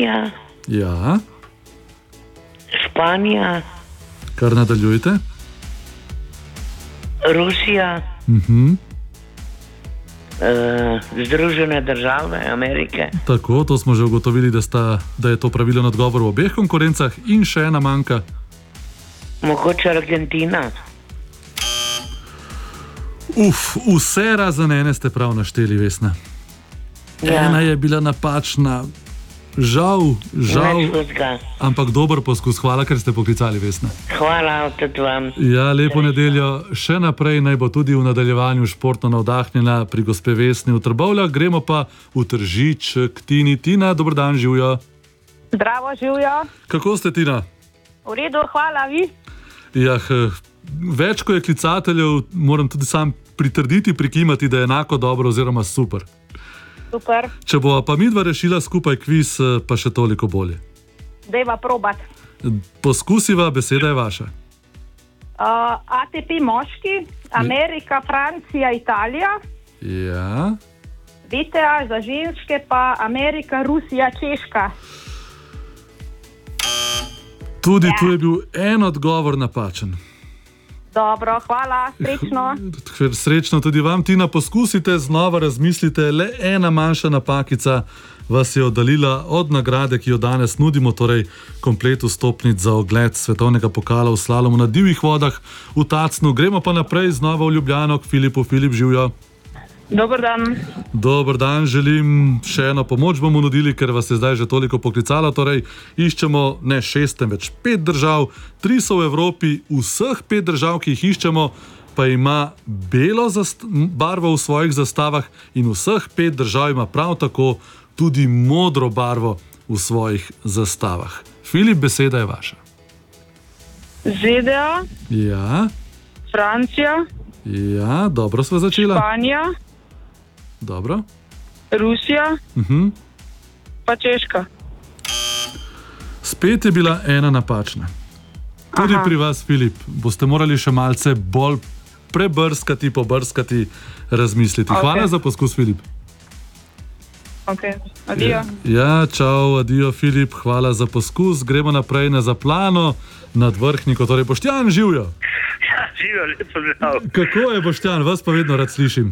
Francija. Ja. Španija. Kar nadaljujte. Rusija. Združene države Amerike. Tako, to smo že ugotovili, da je to pravilen odgovor v obeh konkurencah. In še ena manjka. Mogoče Argentina. Vse razen ene ste prav našteli, Vesna. Ja. Ena je bila napačna. Žal, ampak dober poskus. Hvala, ker ste poklicali, Vesna. Hvala tudi vam. Ja, lepo nedeljo. Še naprej naj bo tudi v nadaljevanju športno navdahnjena pri gospe Vesni v Trbovljah. Gremo pa v Tržič k Tini. Tina, dober dan, živjo. Zdravo, živjo. Kako ste, Tina? V redu, hvala, vi? Ja, več ko je klicateljev, moram tudi sam pritrditi, prikimati, da je enako dobro oziroma super. Super. Če bova pa midva rešila skupaj kviz, pa še toliko bolje. Dejva probat. Poskusiva, beseda je vaša. ATP moški, Amerika, Francija, Italija. Ja. VTA za ženske pa Amerika, Rusija, Češka. Tudi tu je bil en odgovor napačen. Dobro, hvala, srečno. Srečno tudi vam, Tina. Poskusite, znova razmislite, le ena manjša napakica vas je oddaljila od nagrade, ki jo danes nudimo, torej komplet vstopnic za ogled svetovnega pokala v slalomu na divjih vodah v Tacnu. Gremo pa naprej znova v Ljubljano k Filipu. Filip, živjo. Dober dan. Dober dan, želim. Še eno pomoč bomo nudili, ker vas je zdaj že toliko poklicalo. Torej, iščemo ne 6, temveč 5 držav. 3 so v Evropi, vseh 5 držav, ki jih iščemo, pa ima belo barvo v svojih zastavah in vseh 5 držav ima prav tako tudi modro barvo v svojih zastavah. Filip, beseda je vaša. ZDA. Ja. Francija. Ja, dobro sva začela. Španija. Dobro. Rusija. Pa Češka. Spet je bila ena napačna. Tudi pri vas, Filip, boste morali še malce bolj pobrskati, razmisliti. Hvala za poskus, Filip. Ok, adijo. Ja, čau, adijo, Filip, hvala za poskus. Gremo naprej na Zaplano, nad Vrhniko, torej Boštjan, živjo. Ja, živjo, lepo zdrav. Kako je, Boštjan, vas pa vedno rad slišim.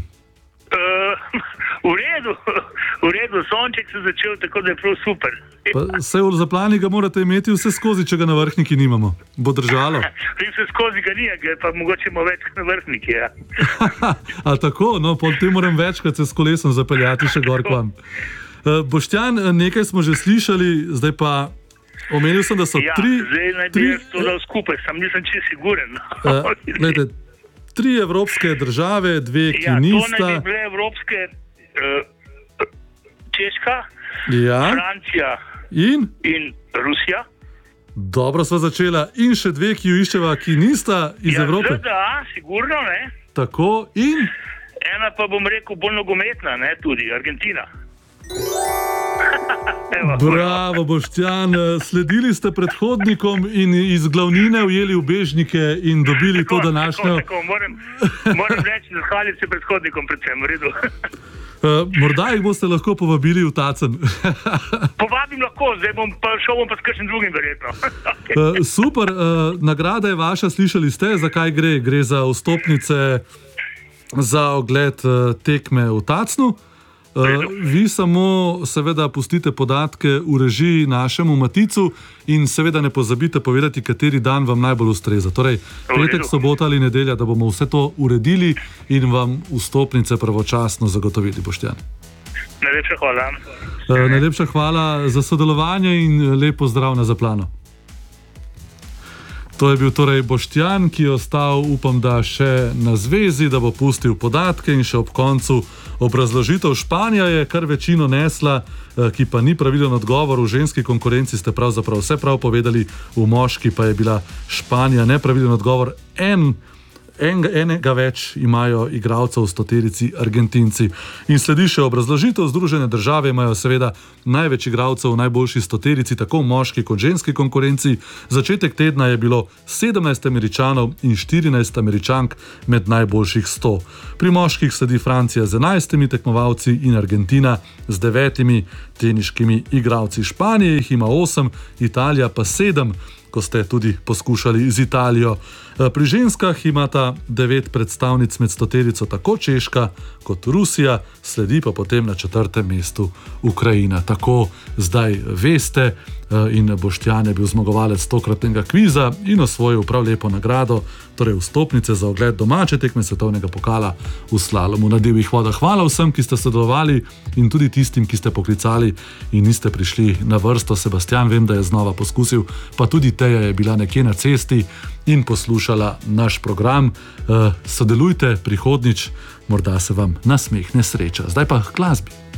V redu, sonček se začel, tako da je prav super. Saj v Zaplani ga morate imeti vse skozi, če ga na Vrhniki nimamo. Bo držalo? Vse skozi ga ni, pa mogoče ima več na Vrhniki, ja. A tako, no, potem moram večkrat se s kolesom zapeljati še gor k vam. Boštjan, nekaj smo že slišali, zdaj pa omenil sem, da so tri... Ja, zdaj naj bi to dal skupaj, sam nisem čisto siguren. Gledajte, 3 evropske države, 2, ki nista... Ja, to naj bi bile evropske... Češka, Francija in Rusija. Dobro sva začela. In še 2, ki jo iščeva, ki nista iz Evrope. ZDA, sigurno, ne? Tako, in? Ena pa bom rekel bolj nogometna, ne, tudi Argentina. Bravo, Boštjan, sledili ste predhodnikom in iz glavnine ujeli ubežnike in dobili to današnjo... Tako, moram reči, zahvaliti se predhodnikom predvsem, v redu. Morda jih boste lahko povabili v Tacen. Povabim lahko, zdaj bom pa s kakšnim drugim verjetno. Super, nagrada je vaša, slišali ste, zakaj gre? Gre za vstopnice za ogled tekme v Tacnu. Vi samo seveda pustite podatke v režiji našemu Maticu in seveda ne pozabite povedati, kateri dan vam najbolj ustreza. Torej, petek, sobota ali nedelja, da bomo vse to uredili in vam vstopnice pravočasno zagotovili, Boštjan. Najlepša hvala. Najlepša hvala za sodelovanje in lep pozdrav na Zaplano. To je bil torej Boštjan, ki je ostal, upam, da še na zvezi, da bo pustil podatke in še ob koncu obrazložitev. Španija je kar večino nesla, ki pa ni pravilen odgovor. V ženski konkurenci ste pravzaprav vse prav povedali, v moški pa je bila Španija nepravilen odgovor. enega več imajo igralcev v stoterici Argentinci. In sledi še obrazložitev. Združene države imajo seveda največ igralcev v najboljši stoterici, tako v moški kot ženski konkurenci. Začetek tedna je bilo 17 Američanov in 14 Američank med najboljših 100. Pri moških sledi Francija z 11 tekmovalci in Argentina z 9 teniškimi igralci. Španija jih ima 8, Italija pa 7, ko ste tudi poskušali z Italijo. Pri ženskah imata 9 predstavnic med stoterico tako Češka kot Rusija, sledi pa potem na 4. mestu Ukrajina. Tako zdaj veste, in Boštjan je bil zmagovalec tokratnega kviza in osvojil prav lepo nagrado, torej vstopnice za ogled domače tekme svetovnega pokala v slalomu na divjih vodah. Hvala vsem, ki ste sodelovali in tudi tistim, ki ste poklicali in niste prišli na vrsto. Sebastian, vem, da je znova poskusil, pa tudi Teja je bila nekje na cesti in poslušala naš program. Sodelujte prihodnjič, morda se vam nasmehne sreča. Zdaj pa k glasbi.